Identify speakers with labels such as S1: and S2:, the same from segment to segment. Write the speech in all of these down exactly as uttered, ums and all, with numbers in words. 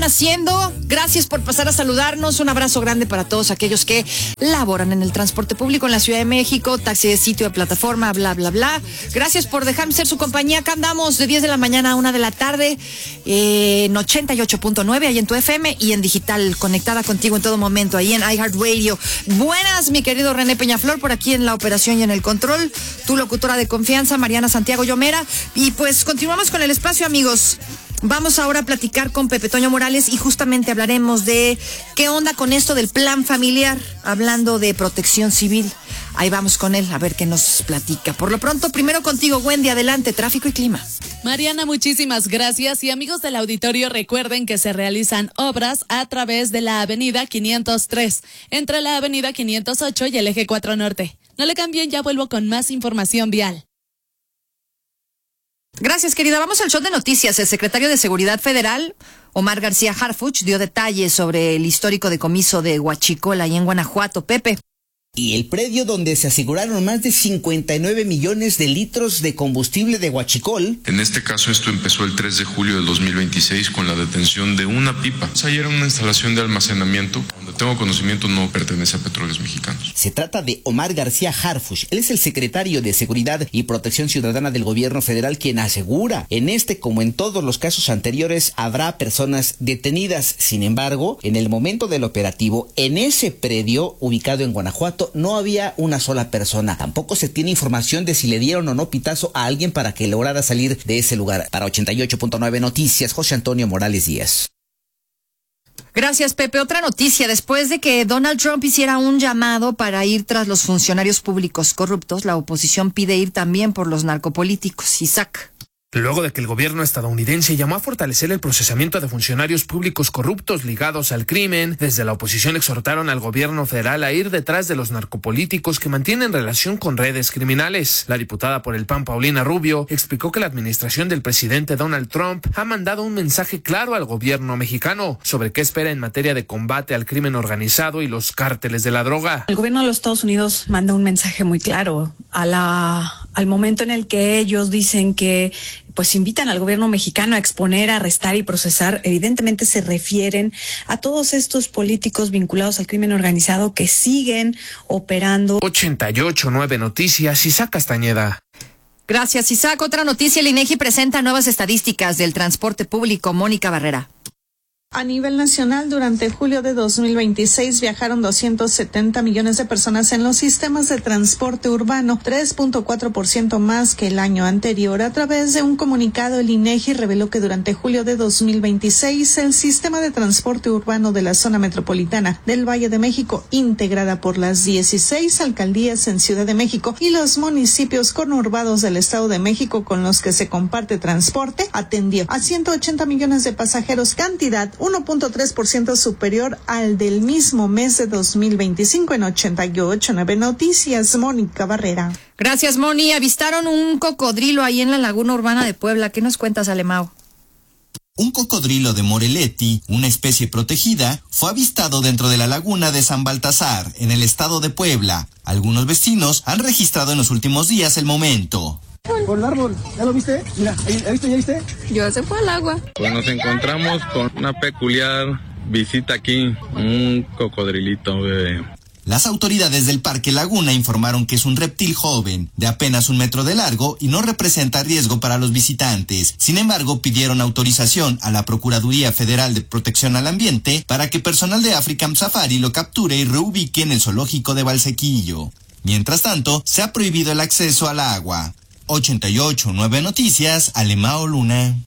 S1: haciendo? Gracias por pasar a saludarnos. Un abrazo grande para todos aquellos que laboran en el transporte público en la Ciudad de México, taxi de sitio, de plataforma, bla, bla, bla. Gracias por dejarme ser su compañía. Acá andamos de diez de la mañana a una de la tarde, eh, en ochenta y ocho punto nueve, ahí en tu F M y en digital, conectada contigo en todo momento, ahí en iHeartRadio. Buenas, mi querido René Peñaflor, por aquí en la operación y en el control. Tu locutora de confianza, Mariana Santiago Llomera. Y pues continuamos con el espacio, amigos. Vamos ahora a platicar con Pepe Toño Morales y justamente hablaremos de qué onda con esto del plan familiar, hablando de protección civil. Ahí vamos con él a ver qué nos platica. Por lo pronto, primero contigo, Wendy, adelante, tráfico y clima.
S2: Mariana, muchísimas gracias. Y amigos del auditorio, recuerden que se realizan obras a través de la avenida quinientos tres, entre la avenida quinientos ocho y el eje cuatro Norte. No le cambien, ya vuelvo con más información vial.
S1: Gracias, querida. Vamos al show de noticias. El secretario de Seguridad Federal, Omar García Harfuch, dio detalles sobre el histórico decomiso de Huachicol, ahí en Guanajuato. Pepe.
S3: Y el predio donde se aseguraron más de cincuenta y nueve millones de litros de combustible de Huachicol.
S4: En este caso, esto empezó el tres de julio del dos mil veintiséis con la detención de una pipa. O sea, ahí era una instalación de almacenamiento. Donde tengo conocimiento, no pertenece a Petróleos Mexicanos.
S3: Se trata de Omar García Harfuch. Él es el secretario de Seguridad y Protección Ciudadana del gobierno federal, quien asegura, en este como en todos los casos anteriores, habrá personas detenidas. Sin embargo, en el momento del operativo, en ese predio ubicado en Guanajuato, no había una sola persona. Tampoco se tiene información de si le dieron o no pitazo a alguien para que lograra salir de ese lugar. Para ochenta y ocho punto nueve Noticias, José Antonio Morales Díaz.
S1: Gracias, Pepe. Otra noticia. Después de que Donald Trump hiciera un llamado para ir tras los funcionarios públicos corruptos, la oposición pide ir también por los narcopolíticos. Isaac.
S5: Luego de que el gobierno estadounidense llamó a fortalecer el procesamiento de funcionarios públicos corruptos ligados al crimen, desde la oposición exhortaron al gobierno federal a ir detrás de los narcopolíticos que mantienen relación con redes criminales. La diputada por el P A N, Paulina Rubio, explicó que la administración del presidente Donald Trump ha mandado un mensaje claro al gobierno mexicano sobre qué espera en materia de combate al crimen organizado y los cárteles de la droga.
S6: El gobierno de los Estados Unidos manda un mensaje muy claro a la, al momento en el que ellos dicen que pues invitan al gobierno mexicano a exponer, a arrestar y procesar. Evidentemente se refieren a todos estos políticos vinculados al crimen organizado que siguen operando.
S5: ochenta y ocho punto nueve Noticias, Isaac Castañeda.
S1: Gracias, Isaac. Otra noticia, el INEGI presenta nuevas estadísticas del transporte público. Mónica Barrera.
S7: A nivel nacional, durante julio de dos mil veintiséis viajaron doscientos setenta millones de personas en los sistemas de transporte urbano, tres punto cuatro por ciento más que el año anterior. A través de un comunicado, el INEGI reveló que durante julio de dos mil veintiséis, el sistema de transporte urbano de la zona metropolitana del Valle de México, integrada por las dieciséis alcaldías en Ciudad de México y los municipios conurbados del Estado de México con los que se comparte transporte, atendió a ciento ochenta millones de pasajeros, cantidad uno punto tres por ciento superior al del mismo mes de dos mil veinticinco. En ochenta y ocho punto nueve Noticias, Mónica Barrera.
S1: Gracias, Moni. Avistaron un cocodrilo ahí en la Laguna Urbana de Puebla. ¿Qué nos cuentas, Alemao?
S8: Un cocodrilo de Moreletti, una especie protegida, fue avistado dentro de la laguna de San Baltasar, en el estado de Puebla. Algunos vecinos han registrado en los últimos días el momento.
S9: Por el árbol, ¿ya lo viste? Mira, ¿ya viste? ¿Ya viste?
S10: Yo se fue al agua.
S11: Pues nos encontramos con una peculiar visita aquí, un cocodrilito, bebé.
S8: Las autoridades del Parque Laguna informaron que es un reptil joven, de apenas un metro de largo y no representa riesgo para los visitantes. Sin embargo, pidieron autorización a la Procuraduría Federal de Protección al Ambiente para que personal de African Safari lo capture y reubique en el zoológico de Valsequillo. Mientras tanto, se ha prohibido el acceso al agua. ochenta y ocho punto nueve Noticias, Alemao Luna.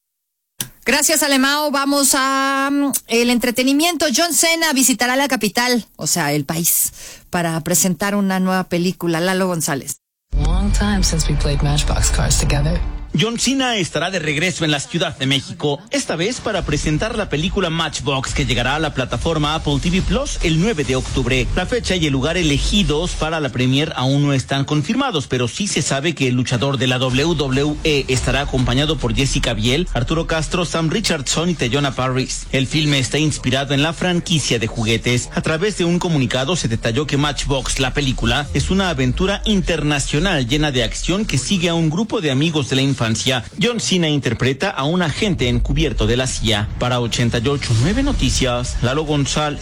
S1: Gracias, Alemao. Vamos a um, el entretenimiento. John Cena visitará la capital, o sea, el país, para presentar una nueva película. Lalo González.
S12: Long time since we played Matchbox Cars together.
S13: John Cena estará de regreso en la Ciudad de México, esta vez para presentar la película Matchbox, que llegará a la plataforma Apple T V Plus el nueve de octubre. La fecha y el lugar elegidos para la premier aún no están confirmados, pero sí se sabe que el luchador de la W W E estará acompañado por Jessica Biel, Arturo Castro, Sam Richardson y Teyona Parris. El filme está inspirado en la franquicia de juguetes. A través de un comunicado se detalló que Matchbox, la película, es una aventura internacional llena de acción que sigue a un grupo de amigos de la infancia infancia. John Cena interpreta a un agente encubierto de la C I A. Para ochenta y ocho punto nueve Noticias, Lalo González.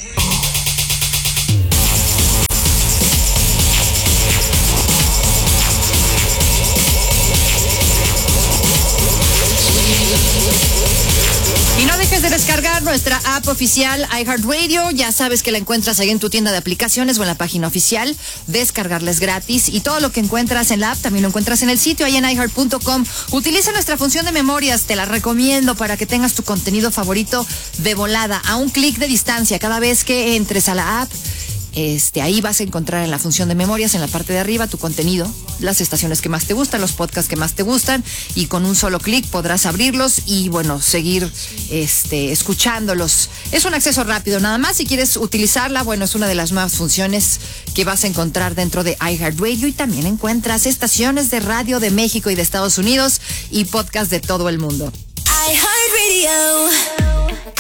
S1: Y no dejes de descargar nuestra app oficial iHeartRadio. Ya sabes que la encuentras ahí en tu tienda de aplicaciones o en la página oficial. Descargarla es gratis y todo lo que encuentras en la app también lo encuentras en el sitio, ahí en i heart punto com. Utiliza nuestra función de memorias, te la recomiendo para que tengas tu contenido favorito de volada, a un clic de distancia. Cada vez que entres a la app, Este, ahí vas a encontrar en la función de memorias, en la parte de arriba, tu contenido, las estaciones que más te gustan, los podcasts que más te gustan, y con un solo clic podrás abrirlos y, bueno, seguir este, escuchándolos. Es un acceso rápido nada más. Si quieres utilizarla, bueno, es una de las nuevas funciones que vas a encontrar dentro de iHeartRadio, y también encuentras estaciones de radio de México y de Estados Unidos y podcasts de todo el mundo. iHeartRadio.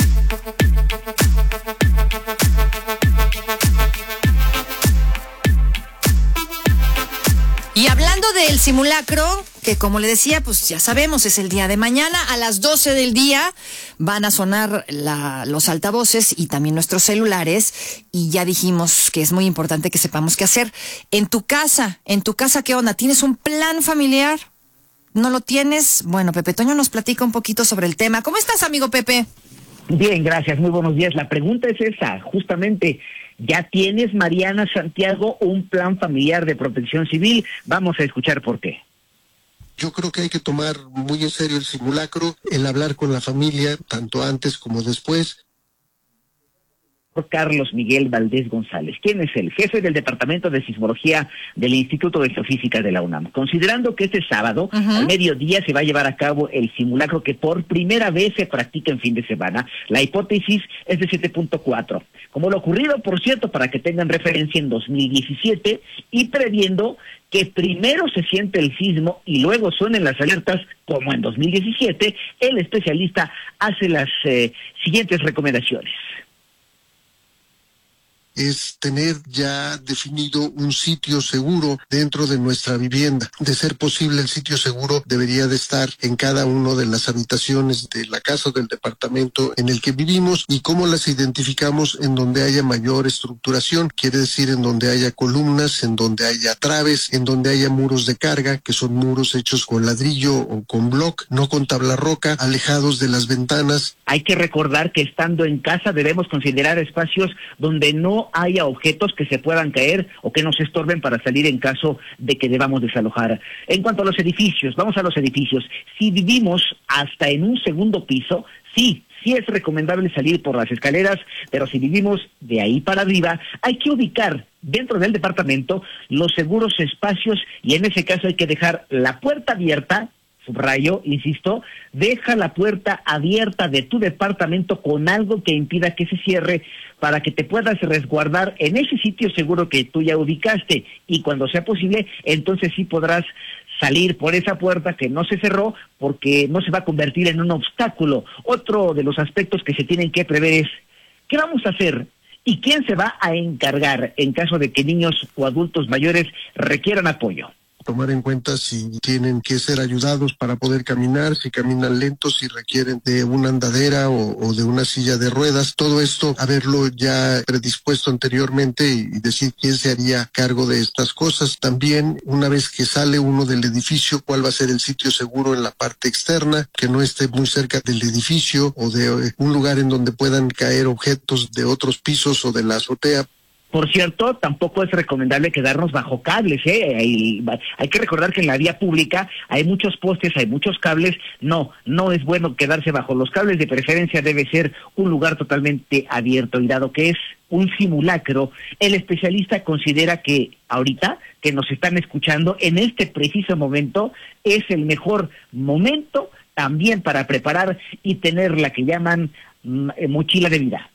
S1: Y hablando del simulacro, que como le decía, pues ya sabemos, es el día de mañana, a las doce del día van a sonar la, los altavoces y también nuestros celulares, y ya dijimos que es muy importante que sepamos qué hacer. En tu casa, en tu casa, ¿qué onda? ¿Tienes un plan familiar? ¿No lo tienes? Bueno, Pepe Toño nos platica un poquito sobre el tema. ¿Cómo estás, amigo Pepe?
S10: Bien, gracias, muy buenos días. La pregunta es esa, justamente, ¿ya tienes, Mariana Santiago, un plan familiar de protección civil? Vamos a escuchar por qué.
S14: Yo creo que hay que tomar muy en serio el simulacro, el hablar con la familia, tanto antes como después.
S10: Carlos Miguel Valdés González, quien es el jefe del Departamento de Sismología del Instituto de Geofísica de la UNAM. Considerando que este sábado, uh-huh. al mediodía, se va a llevar a cabo el simulacro que por primera vez se practica en fin de semana, la hipótesis es de siete punto cuatro. Como lo ocurrido, por cierto, para que tengan referencia, en dos mil diecisiete, y previendo que primero se siente el sismo y luego suenen las alertas, como en dos mil diecisiete, el especialista hace las eh, siguientes recomendaciones.
S14: Es tener ya definido un sitio seguro dentro de nuestra vivienda. De ser posible, el sitio seguro debería de estar en cada una de las habitaciones de la casa o del departamento en el que vivimos. ¿Y cómo las identificamos? En donde haya mayor estructuración, quiere decir en donde haya columnas, en donde haya traves, en donde haya muros de carga, que son muros hechos con ladrillo o con block, no con tabla roca, alejados de las ventanas.
S10: Hay que recordar que estando en casa debemos considerar espacios donde no haya objetos que se puedan caer o que nos estorben para salir en caso de que debamos desalojar. En cuanto a los edificios, vamos a los edificios. Si vivimos hasta en un segundo piso, sí, sí es recomendable salir por las escaleras, pero si vivimos de ahí para arriba, hay que ubicar dentro del departamento los seguros espacios, y en ese caso hay que dejar la puerta abierta. Subrayo, insisto, deja la puerta abierta de tu departamento con algo que impida que se cierre, para que te puedas resguardar en ese sitio seguro que tú ya ubicaste, y cuando sea posible, entonces sí podrás salir por esa puerta que no se cerró, porque no se va a convertir en un obstáculo. Otro de los aspectos que se tienen que prever es, ¿qué vamos a hacer? ¿Y quién se va a encargar en caso de que niños o adultos mayores requieran apoyo?
S14: Tomar en cuenta si tienen que ser ayudados para poder caminar, si caminan lentos, si requieren de una andadera o, o de una silla de ruedas. Todo esto, haberlo ya predispuesto anteriormente y decir quién se haría cargo de estas cosas. También, una vez que sale uno del edificio, cuál va a ser el sitio seguro en la parte externa, que no esté muy cerca del edificio o de un lugar en donde puedan caer objetos de otros pisos o de la azotea.
S10: Por cierto, tampoco es recomendable quedarnos bajo cables, ¿eh? Hay, hay que recordar que en la vía pública hay muchos postes, hay muchos cables. No, no es bueno quedarse bajo los cables. De preferencia debe ser un lugar totalmente abierto. Y dado que es un simulacro, el especialista considera que ahorita, que nos están escuchando, en este preciso momento, es el mejor momento también para preparar y tener la que llaman mochila de vida.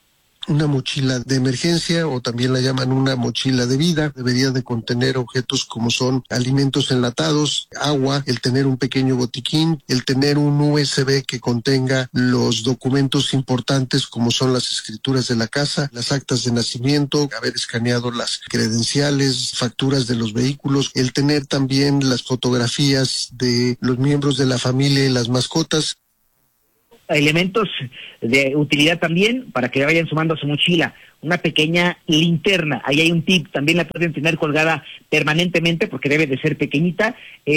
S14: Una mochila de emergencia, o también la llaman una mochila de vida, debería de contener objetos como son alimentos enlatados, agua, el tener un pequeño botiquín, el tener un U S B que contenga los documentos importantes como son las escrituras de la casa, las actas de nacimiento, haber escaneado las credenciales, facturas de los vehículos, el tener también las fotografías de los miembros de la familia y las mascotas.
S10: Elementos de utilidad también para que vayan sumando a su mochila. Una pequeña linterna, ahí hay un tip, también la pueden tener colgada permanentemente porque debe de ser pequeñita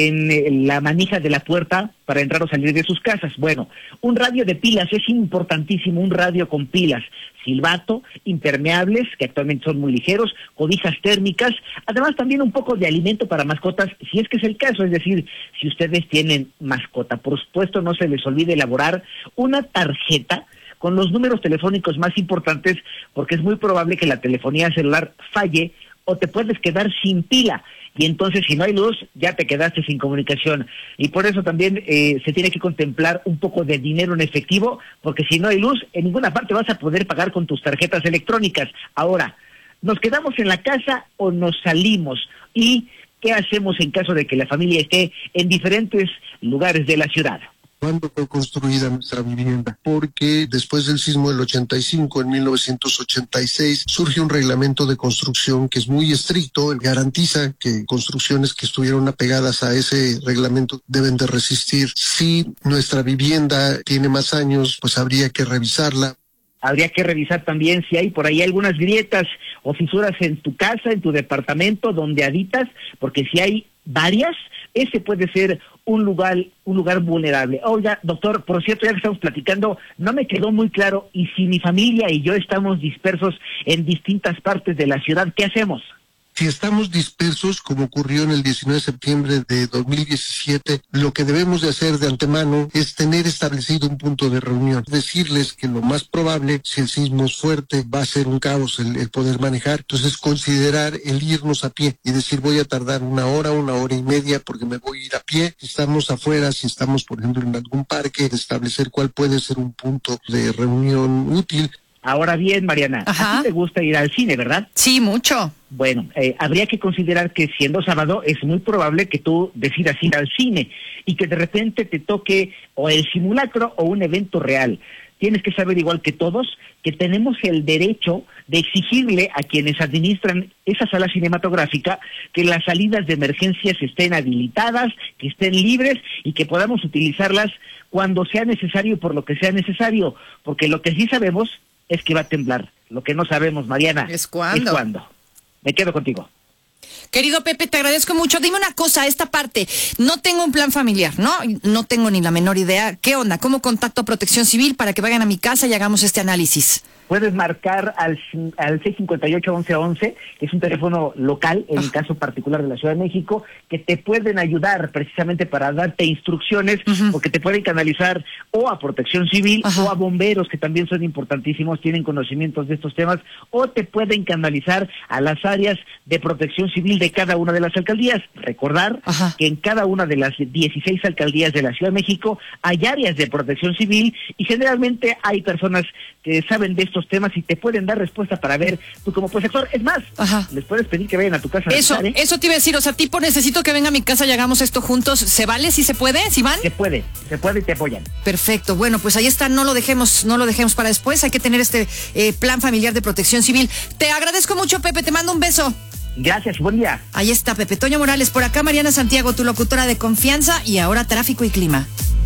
S10: en la manija de la puerta para entrar o salir de sus casas. Bueno, un radio de pilas es importantísimo, un radio con pilas, silbato, impermeables, que actualmente son muy ligeros, cobijas térmicas, además también un poco de alimento para mascotas, si es que es el caso, es decir, si ustedes tienen mascota. Por supuesto, no se les olvide elaborar una tarjeta con los números telefónicos más importantes, porque es muy probable que la telefonía celular falle o te puedes quedar sin pila, y entonces si no hay luz, ya te quedaste sin comunicación. Y por eso también eh, se tiene que contemplar un poco de dinero en efectivo, porque si no hay luz, en ninguna parte vas a poder pagar con tus tarjetas electrónicas. Ahora, ¿nos quedamos en la casa o nos salimos? ¿Y qué hacemos en caso de que la familia esté en diferentes lugares de la ciudad?
S14: ¿Cuándo fue construida nuestra vivienda? Porque después del sismo del ochenta y cinco, en mil novecientos ochenta y seis, surge un reglamento de construcción que es muy estricto, garantiza que construcciones que estuvieron apegadas a ese reglamento deben de resistir. Si nuestra vivienda tiene más años, pues habría que revisarla.
S10: Habría que revisar también si hay por ahí algunas grietas o fisuras en tu casa, en tu departamento donde habitas, porque si hay varias, ese puede ser un lugar un lugar vulnerable. Oiga, doctor, por cierto, ya que estamos platicando, no me quedó muy claro, y si mi familia y yo estamos dispersos en distintas partes de la ciudad, ¿qué hacemos?
S14: Si estamos dispersos, como ocurrió en el diecinueve de septiembre de dos mil diecisiete, lo que debemos de hacer de antemano es tener establecido un punto de reunión. Decirles que lo más probable, si el sismo es fuerte, va a ser un caos el, el poder manejar. Entonces, considerar el irnos a pie y decir, voy a tardar una hora, una hora y media porque me voy a ir a pie. Si estamos afuera, si estamos, por ejemplo, en algún parque, establecer cuál puede ser un punto de reunión útil.
S10: Ahora bien, Mariana,
S1: Ajá.
S10: ¿a ti te gusta ir al cine, verdad?
S1: Sí, mucho.
S10: Bueno, eh, habría que considerar que siendo sábado es muy probable que tú decidas ir al cine y que de repente te toque o el simulacro o un evento real. Tienes que saber, igual que todos, que tenemos el derecho de exigirle a quienes administran esa sala cinematográfica que las salidas de emergencias estén habilitadas, que estén libres y que podamos utilizarlas cuando sea necesario y por lo que sea necesario, porque lo que sí sabemos es que va a temblar. Lo que no sabemos, Mariana,
S1: es cuándo.
S10: Es cuándo. Me quedo contigo.
S1: Querido Pepe, te agradezco mucho. Dime una cosa, esta parte, no tengo un plan familiar, ¿no? No tengo ni la menor idea. ¿Qué onda? ¿Cómo contacto a Protección Civil para que vayan a mi casa y hagamos este análisis?
S10: Puedes marcar al, al seis cinco ocho, once once, que es un teléfono local, en el caso particular de la Ciudad de México, que te pueden ayudar precisamente para darte instrucciones, uh-huh. porque te pueden canalizar o a Protección Civil, uh-huh. o a bomberos, que también son importantísimos, tienen conocimientos de estos temas, o te pueden canalizar a las áreas de Protección Civil de cada una de las alcaldías. Recordar uh-huh. que en cada una de las dieciséis alcaldías de la Ciudad de México hay áreas de Protección Civil y generalmente hay personas que saben de estos temas y te pueden dar respuesta para ver tú como protector. Es más, Ajá. les puedes pedir que vayan a tu casa.
S1: Eso,
S10: ¿eh?
S1: eso te iba a decir, o sea, tipo, necesito que venga a mi casa y hagamos esto juntos. ¿Se vale? ¿Sí se puede? ¿Sí van?
S10: Se puede, se puede y te apoyan.
S1: Perfecto, bueno, pues ahí está, no lo dejemos, no lo dejemos para después, hay que tener este eh, plan familiar de Protección Civil. Te agradezco mucho, Pepe, te mando un beso.
S10: Gracias, buen día.
S1: Ahí está Pepe Toño Morales, por acá Mariana Santiago, tu locutora de confianza, y ahora tráfico y clima.